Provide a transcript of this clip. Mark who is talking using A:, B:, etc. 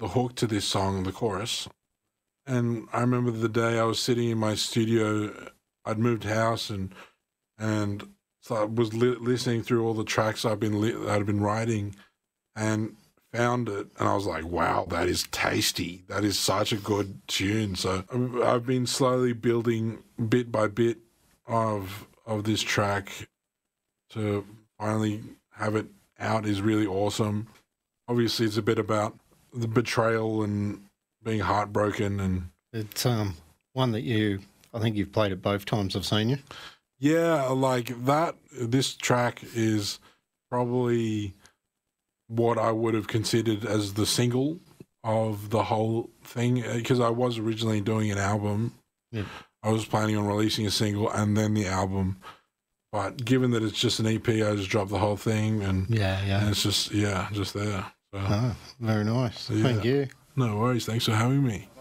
A: the hook to this song, the chorus. And I remember the day I was sitting in my studio. I'd moved house and so I was listening through all the tracks I'd been writing, and found it, and I was like, wow, that is tasty. That is such a good tune. So I've been slowly building bit by bit of this track to finally have it out is really awesome. Obviously, it's a bit about the betrayal and being heartbroken, and
B: it's one that I think you've played it both times I've seen you.
A: Yeah, like that. This track is probably what I would have considered as the single of the whole thing, because I was originally doing an album.
B: Yeah.
A: I was planning on releasing a single and then the album, but given that it's just an EP, I just dropped the whole thing, and and it's just there. So,
B: very nice.
A: Yeah.
B: Thank you.
A: No worries. Thanks for having me.